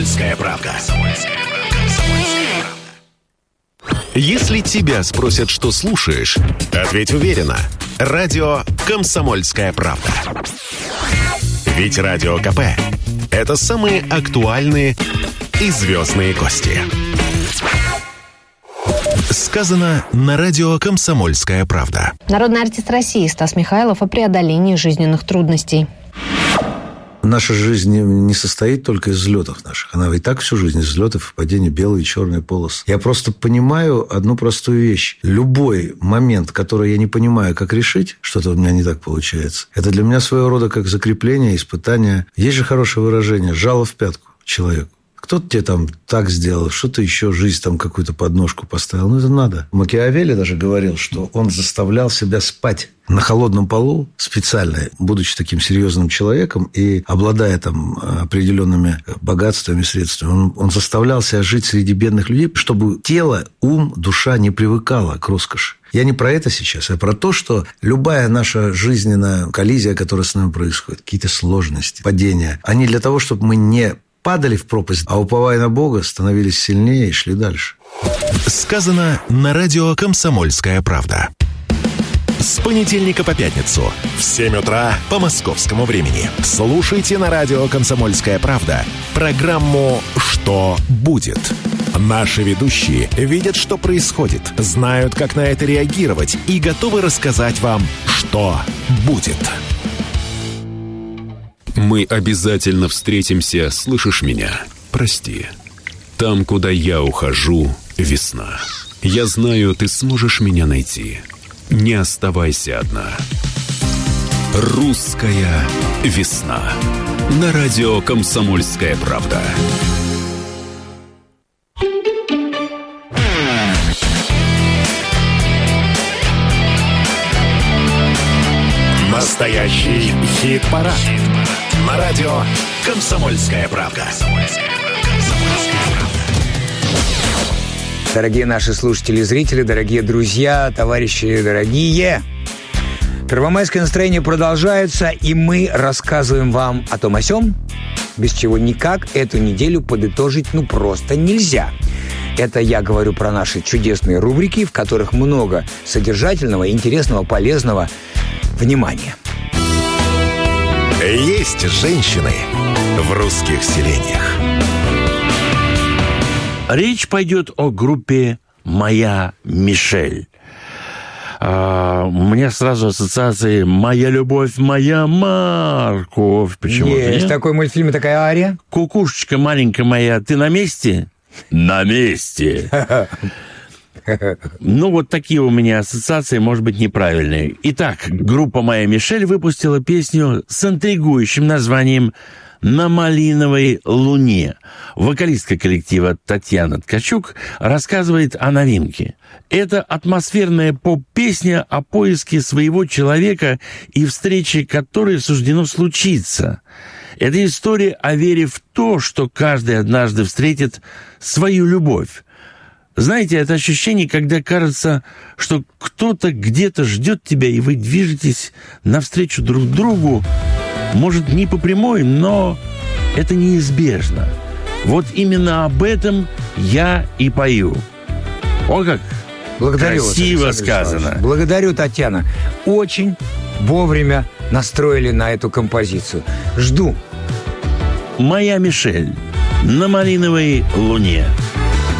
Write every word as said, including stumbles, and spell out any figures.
«Комсомольская правда». Если тебя спросят, что слушаешь, ответь уверенно. Радио «Комсомольская правда». Ведь Радио КП – это самые актуальные и звездные гости. Сказано на радио «Комсомольская правда». Народный артист России Стас Михайлов о преодолении жизненных трудностей. Наша жизнь не состоит только из взлетов наших. Она и так всю жизнь из взлетов и падений, белые и черные полосы. Я просто понимаю одну простую вещь. Любой момент, который я не понимаю, как решить, что-то у меня не так получается, это для меня своего рода как закрепление, испытание. Есть же хорошее выражение «жало в пятку» человеку. Кто-то тебе там так сделал, что-то еще, жизнь там какую-то подножку поставил. Ну, это надо. Макиавелли даже говорил, что он заставлял себя спать на холодном полу специально, будучи таким серьезным человеком и обладая там определенными богатствами, средствами. Он, он заставлял себя жить среди бедных людей, чтобы тело, ум, душа не привыкала к роскоши. Я не про это сейчас, а про то, что любая наша жизненная коллизия, которая с нами происходит, какие-то сложности, падения, они для того, чтобы мы не падали в пропасть, а уповая на Бога, становились сильнее и шли дальше. Сказано на радио «Комсомольская правда». С понедельника по пятницу в семь утра по московскому времени. Слушайте на радио «Комсомольская правда» программу «Что будет?». Наши ведущие видят, что происходит, знают, как на это реагировать и готовы рассказать вам, что будет. Мы обязательно встретимся, слышишь меня? Прости. Там, куда я ухожу, весна. Я знаю, ты сможешь меня найти. Не оставайся одна. Русская весна. На радио «Комсомольская правда». Настоящий хит-парад. На радио «Комсомольская правда». Дорогие наши слушатели и зрители, дорогие друзья, товарищи дорогие, первомайское настроение продолжается, и мы рассказываем вам о том о сём, без чего никак эту неделю подытожить ну просто нельзя. Это я говорю про наши чудесные рубрики, в которых много содержательного, интересного, полезного. Внимание! Есть женщины в русских селениях. Речь пойдет о группе «Моя Мишель». А, у меня сразу ассоциации «Моя любовь, моя морковь». Почему-то. Есть такой мультфильм и такая ария. «Кукушечка маленькая моя, ты на месте?» «На месте». Ну, вот такие у меня ассоциации, может быть, неправильные. Итак, группа «Моя Мишель» выпустила песню с интригующим названием «На малиновой луне». Вокалистка коллектива Татьяна Ткачук рассказывает о новинке. Это атмосферная поп-песня о поиске своего человека и встрече, которой суждено случиться. Это история о вере в то, что каждый однажды встретит свою любовь. Знаете, это ощущение, когда кажется, что кто-то где-то ждет тебя, и вы движетесь навстречу друг другу, может, не по прямой, но это неизбежно. Вот именно об этом я и пою. О, как Благодарю красиво вас, сказано. Благодарю, Татьяна. Очень вовремя настроили на эту композицию. Жду. «Моя Мишель» на малиновой луне.